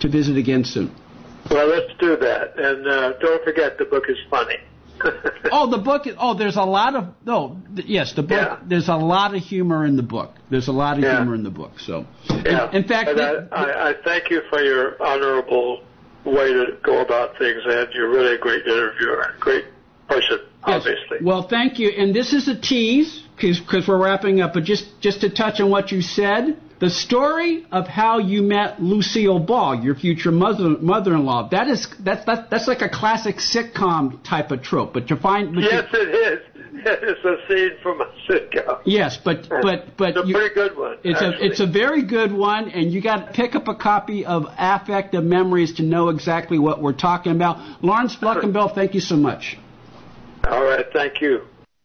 to visit again soon. Well, let's do that. And don't forget, the book is funny. The book. There's a lot of. Yes, the book. Yeah. There's a lot of humor in the book. There's a lot of humor in the book. So, in fact, I thank you for your honorable way to go about things, and you're really a great interviewer, great person, obviously. Yes. Well, thank you. And this is a tease because we're wrapping up. But just to touch on what you said. The story of how you met Lucille Ball, your future mother-in-law, that's like a classic sitcom type of trope. But yes, it is. It's a scene from a sitcom. Yes, but it's a pretty good one. It's a very good one, and you got to pick up a copy of Affect of Memories to know exactly what we're talking about. Lawrence Fleckenbill, thank you so much. All right, thank you.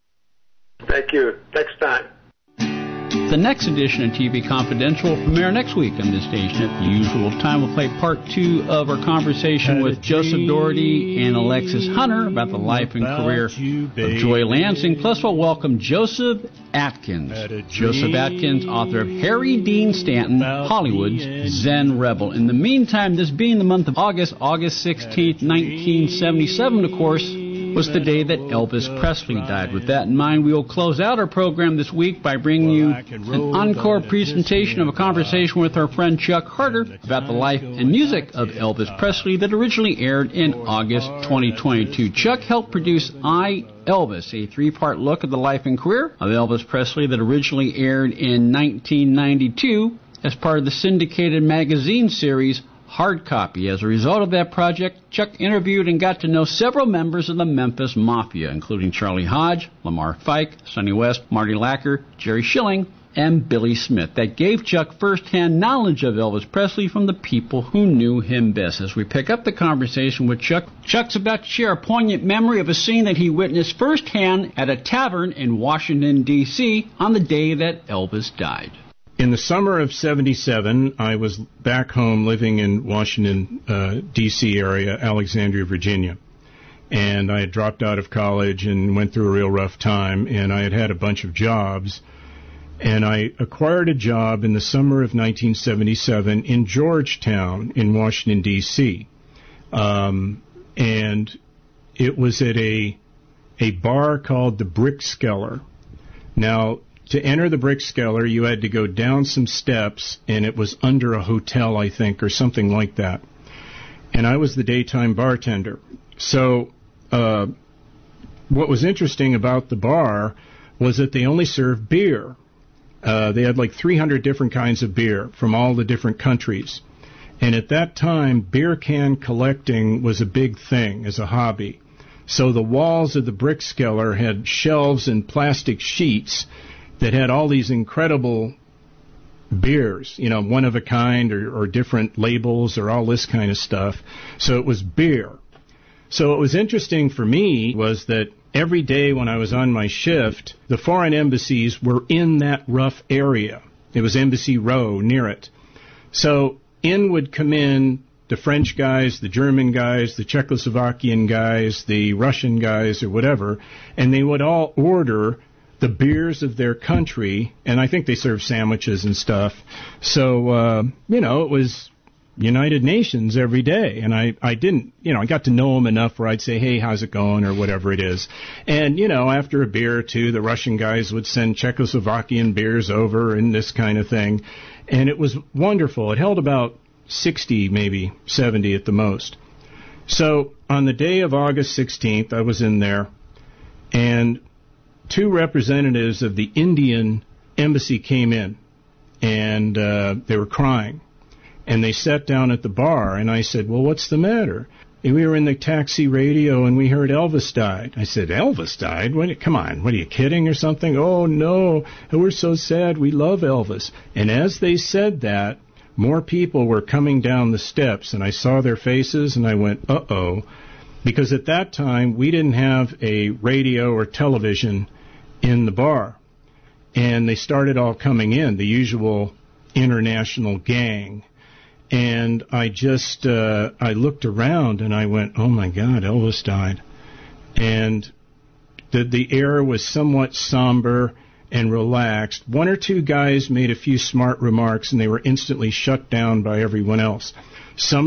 Thank you. Next time. The next edition of TV Confidential will premiere next week on this station at the usual time. We'll play part 2 of our conversation with Joseph Doherty and Alexis Hunter about the life and career of Joy Lansing. Plus, we'll welcome Joseph Atkins. Joseph Atkins, author of Harry Dean Stanton, Hollywood's Zen Rebel. In the meantime, this being the month of August 16th, 1977, of course, was the day that Elvis Presley died. With that in mind, we will close out our program this week by bringing you an encore presentation of a conversation with our friend Chuck Harder about the life and music of Elvis Presley that originally aired in August 2022. Chuck helped produce I, Elvis, a 3-part look at the life and career of Elvis Presley that originally aired in 1992 as part of the syndicated magazine series Hard Copy. As a result of that project, Chuck interviewed and got to know several members of the Memphis Mafia, including Charlie Hodge, Lamar Fike, Sonny West, Marty Lacker, Jerry Schilling, and Billy Smith. That gave Chuck first-hand knowledge of Elvis Presley from the people who knew him best. As we pick up the conversation with Chuck, Chuck's about to share a poignant memory of a scene that he witnessed firsthand at a tavern in Washington, D.C. on the day that Elvis died. In the summer of 77, I was back home living in Washington, D.C. area, Alexandria, Virginia. And I had dropped out of college and went through a real rough time, and I had had a bunch of jobs. And I acquired a job in the summer of 1977 in Georgetown in Washington, D.C. And it was at a bar called the Brickskeller. Now, to enter the Brickskeller, you had to go down some steps, and it was under a hotel, I think, or something like that. And I was the daytime bartender. So what was interesting about the bar was that they only served beer. They had like 300 different kinds of beer from all the different countries. And at that time, beer can collecting was a big thing as a hobby. So the walls of the Brickskeller had shelves and plastic sheets that had all these incredible beers, you know, one of a kind or different labels or all this kind of stuff. So it was beer. So what was interesting for me was that every day when I was on my shift, the foreign embassies were in that rough area. It was Embassy Row near it. So in would come in the French guys, the German guys, the Czechoslovakian guys, the Russian guys or whatever, and they would all order the beers of their country, and I think they served sandwiches and stuff. So, it was United Nations every day, and I didn't, I got to know them enough where I'd say, hey, how's it going, or whatever it is. And, after a beer or two, the Russian guys would send Czechoslovakian beers over and this kind of thing. And it was wonderful. It held about 60, maybe 70 at the most. So on the day of August 16th, I was in there, and 2 representatives of the Indian embassy came in, and they were crying. And they sat down at the bar, and I said, well, what's the matter? And we were in the taxi radio, and we heard Elvis died. I said, Elvis died? Come on, what, are you kidding or something? Oh, no, we're so sad. We love Elvis. And as they said that, more people were coming down the steps, and I saw their faces, and I went, uh-oh. Because at that time, we didn't have a radio or television in the bar. And they started all coming in, the usual international gang. And I just, I looked around and I went, oh my God, Elvis died. And the air was somewhat somber and relaxed. 1 or 2 guys made a few smart remarks and they were instantly shut down by everyone else. Some